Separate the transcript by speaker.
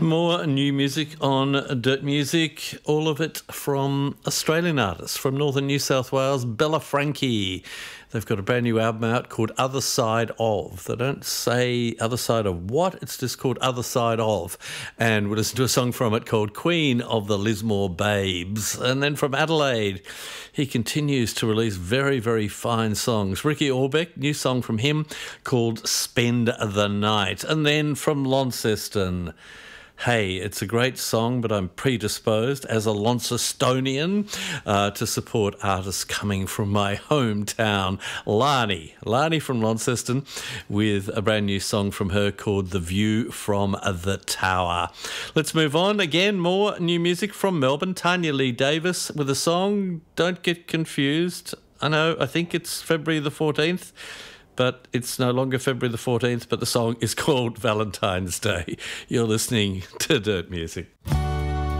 Speaker 1: More new music on Dirt Music, all of it from Australian artists from northern New South Wales, Bella Frankie. They've got a brand new album out called Other Side Of. They don't say other side of what, it's just called Other Side Of. And we'll listen to a song from it called Queen of the Lismore Babes. And then from Adelaide, he continues to release very, very fine songs. Ricky Orbeck, new song from him called Spend the Night. And then from Launceston, hey, it's a great song, but I'm predisposed as a Launcestonian to support artists coming from my hometown. Lani from Launceston, with a brand new song from her called The View from the Tower. Let's move on. Again, more new music from Melbourne. Tanya Lee Davis with a song, don't get confused. I think it's February the 14th. But it's no longer February the 14th, but the song is called Valentine's Day. You're listening to Dirt Music.